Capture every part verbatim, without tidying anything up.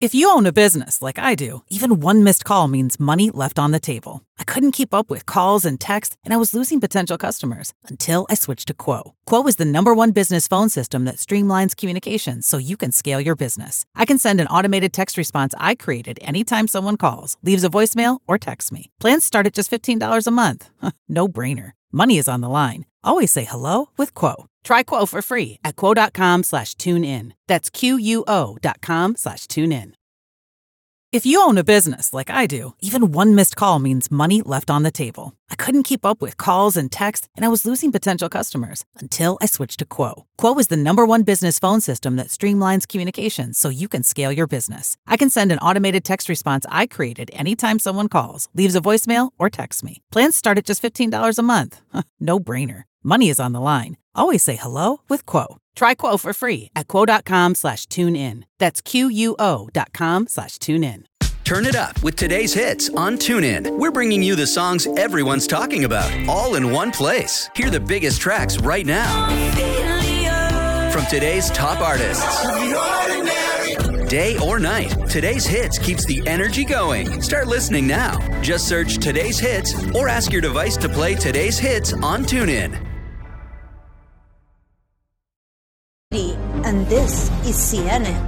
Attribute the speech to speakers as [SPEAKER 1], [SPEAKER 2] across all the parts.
[SPEAKER 1] If you own a business like I do, even one missed call means money left on the table. I couldn't keep up with calls and texts, and I was losing potential customers until I switched to Quo. Quo is the number one business phone system that streamlines communications so you can scale your business. I can send an automated text response I created anytime someone calls, leaves a voicemail, or texts me. Plans start at just fifteen dollars a month. No brainer. Money is on the line. Always say hello with Quo. Try Quo for free at quo.com slash tune in. That's Q-U-O dot com slash tune in. If you own a business like I do, even one missed call means money left on the table. I couldn't keep up with calls and texts, and I was losing potential customers until I switched to Quo. Quo is the number one business phone system that streamlines communications so you can scale your business. I can send an automated text response I created anytime someone calls, leaves a voicemail, or texts me. Plans start at just fifteen dollars a month. No brainer. Money is on the line. Always say hello with Quo. Try Quo for free at quo.com slash tune in. That's Q-U-O dot com slash tune in.
[SPEAKER 2] Turn it up with today's hits on TuneIn. We're bringing you the songs everyone's talking about, all in one place. Hear the biggest tracks right now. From today's top artists. Day or night, today's hits keeps the energy going. Start listening now. Just search Today's Hits or ask your device to play today's hits on TuneIn.
[SPEAKER 3] And this is C N N.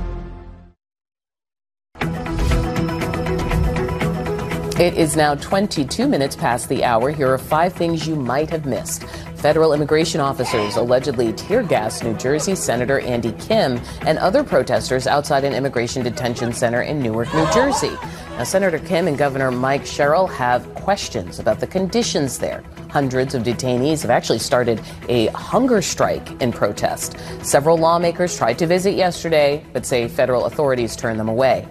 [SPEAKER 4] It is now twenty-two minutes past the hour. Here are five things you might have missed. Federal immigration officers allegedly tear-gassed New Jersey Senator Andy Kim and other protesters outside an immigration detention center in Newark, New Jersey. Now, Senator Kim and Governor Mike Sherrill have questions about the conditions there. Hundreds of detainees have actually started a hunger strike in protest. Several lawmakers tried to visit yesterday, but say federal authorities turned them away.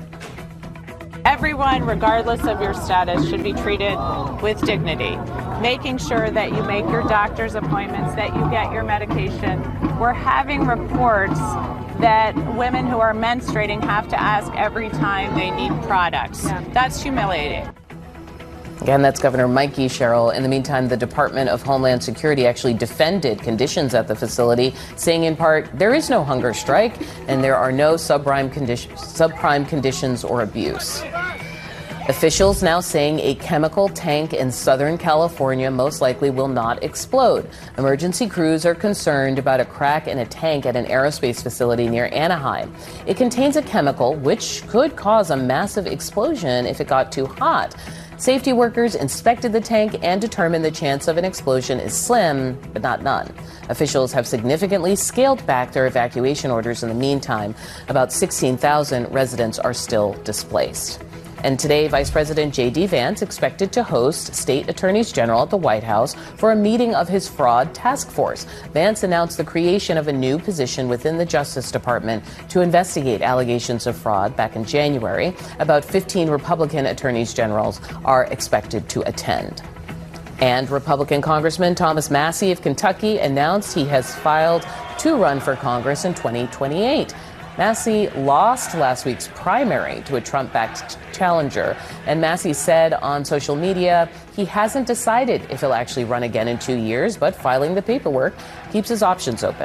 [SPEAKER 5] Everyone, regardless of your status, should be treated with dignity, making sure that you make your doctor's appointments, that you get your medication. We're having reports that women who are menstruating have to ask every time they need products. Yeah. That's humiliating.
[SPEAKER 4] Again, that's Governor Mikey Sherrill. In the meantime, the Department of Homeland Security actually defended conditions at the facility, saying in part, there is no hunger strike and there are no subprime, condi- subprime conditions or abuse. Officials now saying a chemical tank in Southern California most likely will not explode. Emergency crews are concerned about a crack in a tank at an aerospace facility near Anaheim. It contains a chemical which could cause a massive explosion if it got too hot. Safety workers inspected the tank and determined the chance of an explosion is slim, but not none. Officials have significantly scaled back their evacuation orders in the meantime. About sixteen thousand residents are still displaced. And today, Vice President J D. Vance expected to host state attorneys general at the White House for a meeting of his fraud task force. Vance announced the creation of a new position within the Justice Department to investigate allegations of fraud back in January. About fifteen Republican attorneys generals are expected to attend. And Republican Congressman Thomas Massie of Kentucky announced he has filed to run for Congress in twenty twenty-eight. Massie lost last week's primary to a Trump-backed challenger, and Massie said on social media he hasn't decided if he'll actually run again in two years, but filing the paperwork keeps his options open.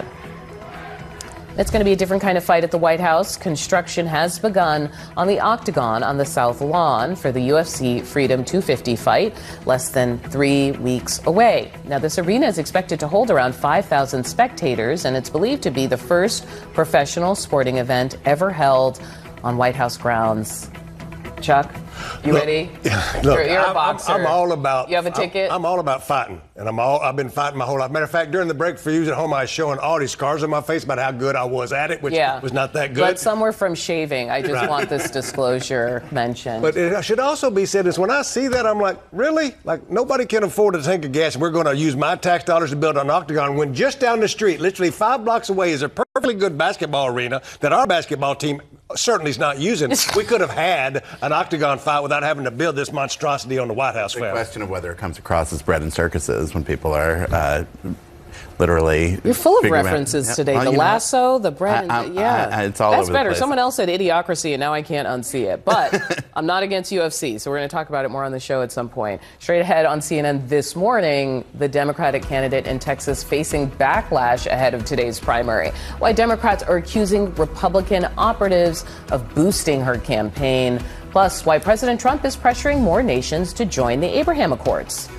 [SPEAKER 4] It's going to be a different kind of fight at the White House. Construction has begun on the Octagon on the South Lawn for the U F C Freedom two fifty fight, less than three weeks away. Now, this arena is expected to hold around five thousand spectators, and it's believed to be the first professional sporting event ever held on White House grounds. Chuck, you
[SPEAKER 6] look,
[SPEAKER 4] ready?
[SPEAKER 6] Yeah, look,
[SPEAKER 4] you're, you're a
[SPEAKER 6] I'm,
[SPEAKER 4] boxer.
[SPEAKER 6] I'm all about.
[SPEAKER 4] You have a ticket?
[SPEAKER 6] I'm, I'm all about fighting, and I'm all. I've been fighting my whole life. Matter of fact, during the break for you at home, I was showing all these scars on my face about how good I was at it, which
[SPEAKER 4] yeah.
[SPEAKER 6] was not that good.
[SPEAKER 4] But some were from shaving. I just
[SPEAKER 6] right.
[SPEAKER 4] want this disclosure mentioned.
[SPEAKER 6] But it should also be said is when I see that, I'm like, really? Like nobody can afford a tank of gas, and we're going to use my tax dollars to build an Octagon when just down the street, literally five blocks away, is a perfectly good basketball arena that our basketball team certainly is not using. We could have had an Octagon fight without having to build this monstrosity on the White House.
[SPEAKER 7] The question of whether it comes across as bread and circuses when people are uh, literally.
[SPEAKER 4] You're full of
[SPEAKER 7] figure out-
[SPEAKER 4] references
[SPEAKER 7] Yep.
[SPEAKER 4] today.
[SPEAKER 7] Well,
[SPEAKER 4] the
[SPEAKER 7] you know,
[SPEAKER 4] lasso, the bread.
[SPEAKER 7] I- I-
[SPEAKER 4] yeah,
[SPEAKER 7] I- it's all
[SPEAKER 4] That's
[SPEAKER 7] over the
[SPEAKER 4] better.
[SPEAKER 7] place.
[SPEAKER 4] Someone else said Idiocracy, and now I can't unsee it. But I'm not against U F C, so we're going to talk about it more on the show at some point. Straight ahead on C N N this morning, the Democratic candidate in Texas facing backlash ahead of today's primary. Why Democrats are accusing Republican operatives of boosting her campaign. Plus, why President Trump is pressuring more nations to join the Abraham Accords.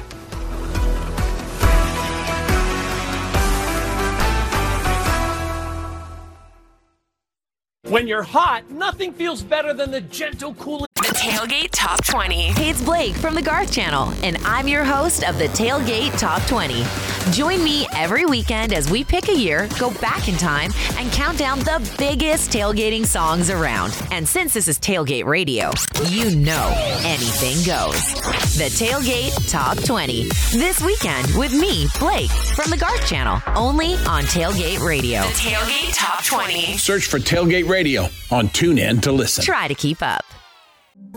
[SPEAKER 8] When you're hot, nothing feels better than the gentle cooling.
[SPEAKER 9] The Tailgate Top twenty. Hey, it's Blake from the Garth Channel, and I'm your host of the Tailgate Top twenty. Join me every weekend as we pick a year, go back in time, and count down the biggest tailgating songs around. And since this is Tailgate Radio, you know anything goes. The Tailgate Top twenty. This weekend with me, Blake, from the Garth Channel, only on Tailgate Radio. The Tailgate Top twenty.
[SPEAKER 10] Search for Tailgate Radio on TuneIn to listen.
[SPEAKER 9] Try to keep up.